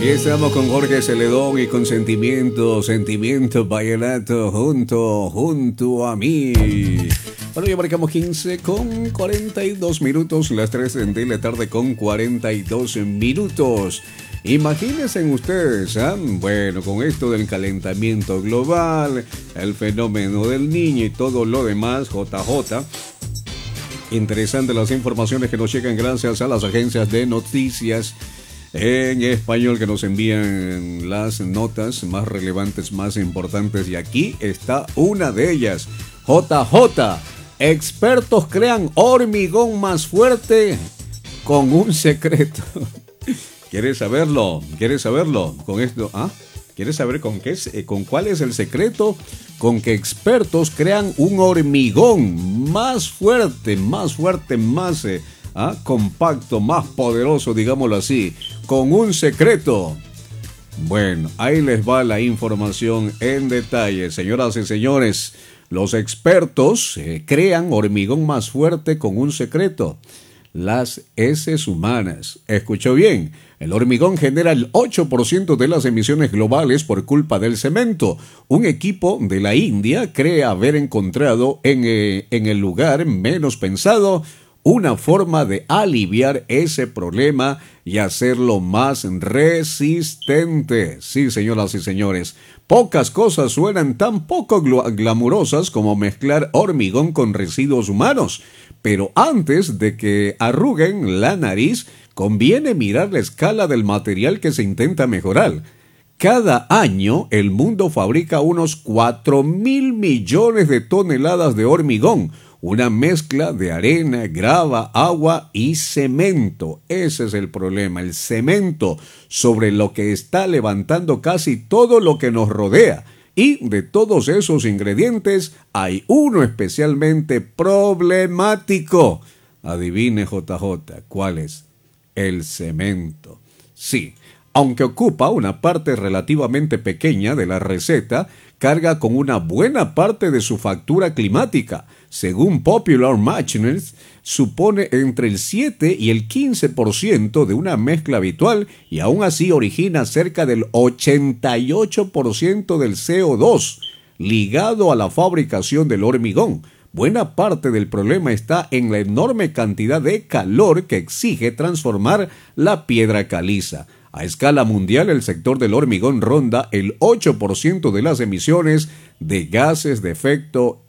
Ahí estamos con Jorge Celedón y con Sentimiento, Sentimiento Vallenato junto a mí. Bueno, ya marcamos 15 con 42 minutos, las 3 de la tarde con 42 minutos. Imagínense ustedes, bueno, con esto del calentamiento global, el fenómeno del niño y todo lo demás, JJ. Interesante las informaciones que nos llegan gracias a las agencias de noticias en español que nos envían las notas más relevantes, más importantes. Y aquí está una de ellas. JJ, expertos crean hormigón más fuerte con un secreto. ¿Quieres saberlo? ¿Quieres saberlo? Con esto, ¿quieres saber con cuál es el secreto? Con que expertos crean un hormigón más fuerte, más compacto, más poderoso, digámoslo así, con un secreto. Bueno, ahí les va la información en detalle, señoras y señores. Los expertos crean hormigón más fuerte con un secreto: las heces humanas. ¿Escuchó bien? El hormigón genera el 8% de las emisiones globales por culpa del cemento. Un equipo de la India cree haber encontrado en el lugar menos pensado una forma de aliviar ese problema y hacerlo más resistente. Sí, señoras y señores, pocas cosas suenan tan poco glamurosas como mezclar hormigón con residuos humanos. Pero antes de que arruguen la nariz, conviene mirar la escala del material que se intenta mejorar. Cada año el mundo fabrica unos 4,000 millones de toneladas de hormigón, una mezcla de arena, grava, agua y cemento. Ese es el problema, el cemento, sobre lo que está levantando casi todo lo que nos rodea. Y de todos esos ingredientes hay uno especialmente problemático. Adivine, JJ, ¿cuál es? El cemento. Sí, aunque ocupa una parte relativamente pequeña de la receta, carga con una buena parte de su factura climática. Según Popular Machines, supone entre el 7 y el 15% de una mezcla habitual y aún así origina cerca del 88% del CO2 ligado a la fabricación del hormigón. Buena parte del problema está en la enorme cantidad de calor que exige transformar la piedra caliza. A escala mundial, el sector del hormigón ronda el 8% de las emisiones de gases de efecto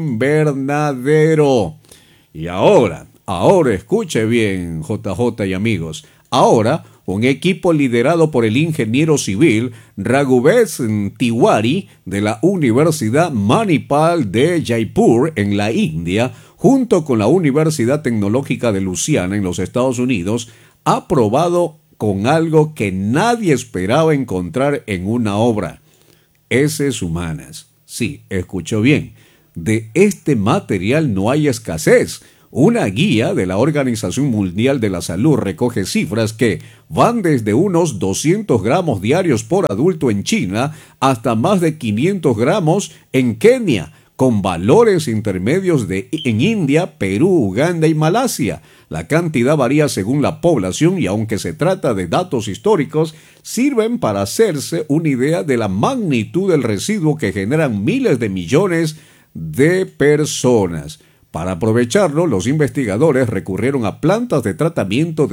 invernadero. Y ahora escuche bien, JJ y amigos, ahora un equipo liderado por el ingeniero civil Raghuvesh Tiwari de la Universidad Manipal de Jaipur en la India, junto con la Universidad Tecnológica de Luisiana en los Estados Unidos, ha probado con algo que nadie esperaba encontrar en una obra: heces humanas. Sí, escuchó bien. De este material no hay escasez. Una guía de la Organización Mundial de la Salud recoge cifras que van desde unos 200 gramos diarios por adulto en China hasta más de 500 gramos en Kenia, con valores intermedios en India, Perú, Uganda y Malasia. La cantidad varía según la población y aunque se trata de datos históricos, sirven para hacerse una idea de la magnitud del residuo que generan miles de millones de personas. Para aprovecharlo, los investigadores recurrieron a plantas de tratamiento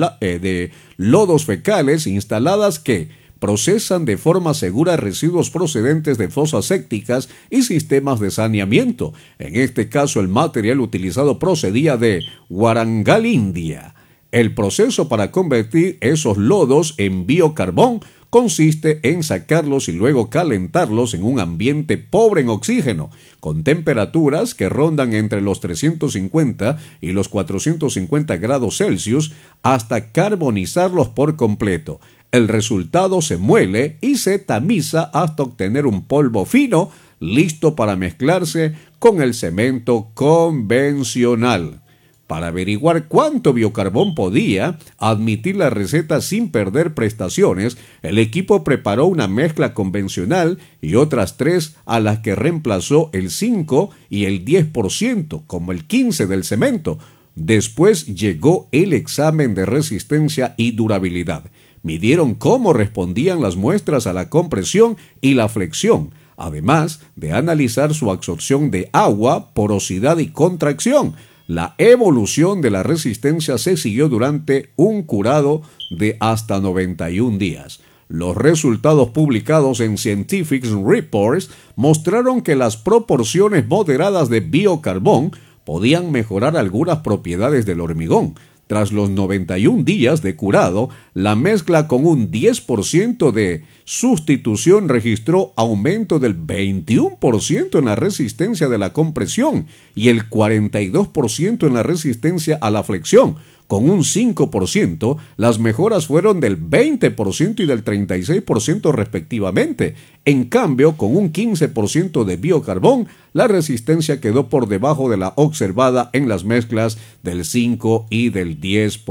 de lodos fecales instaladas que procesan de forma segura residuos procedentes de fosas sépticas y sistemas de saneamiento. En este caso, el material utilizado procedía de Warangal, India. El proceso para convertir esos lodos en biocarbón consiste en sacarlos y luego calentarlos en un ambiente pobre en oxígeno, con temperaturas que rondan entre los 350 y los 450 grados Celsius, hasta carbonizarlos por completo. El resultado se muele y se tamiza hasta obtener un polvo fino, listo para mezclarse con el cemento convencional. Para averiguar cuánto biocarbón podía admitir la receta sin perder prestaciones, el equipo preparó una mezcla convencional y otras 3 a las que reemplazó el 5 y el 10%, como el 15% del cemento. Después llegó el examen de resistencia y durabilidad. midieron cómo respondían las muestras a la compresión y la flexión, además de analizar su absorción de agua, porosidad y contracción. La evolución de la resistencia se siguió durante un curado de hasta 91 días. Los resultados publicados en Scientific Reports mostraron que las proporciones moderadas de biocarbón podían mejorar algunas propiedades del hormigón. Tras los 91 días de curado, la mezcla con un 10% de sustitución registró aumento del 21% en la resistencia de la compresión y el 42% en la resistencia a la flexión. Con un 5%, las mejoras fueron del 20% y del 36% respectivamente. En cambio, con un 15% de biocarbón, la resistencia quedó por debajo de la observada en las mezclas del 5 y del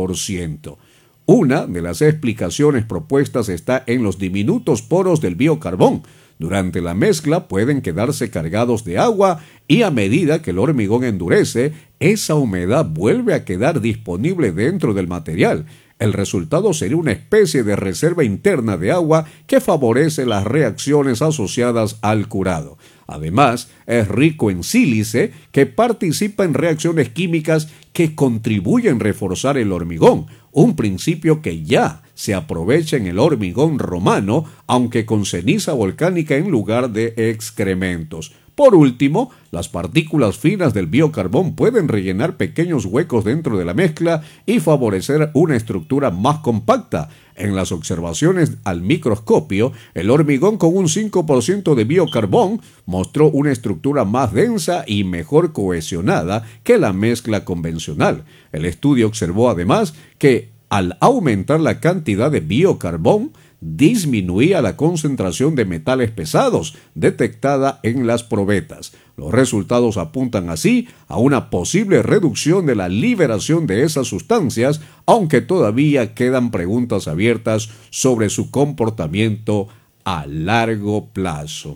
10%. Una de las explicaciones propuestas está en los diminutos poros del biocarbón. Durante la mezcla pueden quedarse cargados de agua y a medida que el hormigón endurece, esa humedad vuelve a quedar disponible dentro del material. El resultado sería una especie de reserva interna de agua que favorece las reacciones asociadas al curado. Además, es rico en sílice que participa en reacciones químicas que contribuyen a reforzar el hormigón, un principio que ya se aprovecha en el hormigón romano, aunque con ceniza volcánica en lugar de excrementos. Por último, las partículas finas del biocarbón pueden rellenar pequeños huecos dentro de la mezcla y favorecer una estructura más compacta. En las observaciones al microscopio, el hormigón con un 5% de biocarbón mostró una estructura más densa y mejor cohesionada que la mezcla convencional. El estudio observó además que al aumentar la cantidad de biocarbón, disminuía la concentración de metales pesados detectada en las probetas. Los resultados apuntan así a una posible reducción de la liberación de esas sustancias, aunque todavía quedan preguntas abiertas sobre su comportamiento a largo plazo.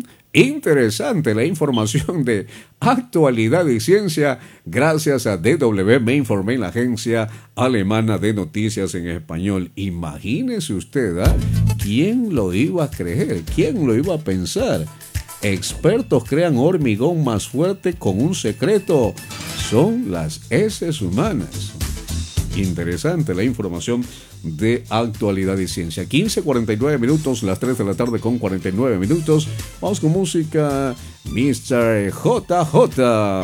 Interesante la información de actualidad y ciencia gracias a DW Me Informé, la agencia alemana de noticias en español. Imagínese usted, ¿quién lo iba a creer? ¿Quién lo iba a pensar? Expertos crean hormigón más fuerte con un secreto. Son las heces humanas. Interesante la información de actualidad y ciencia. 15:49 minutos, las 3 de la tarde con 49 minutos. Vamos con música. Mr. JJ.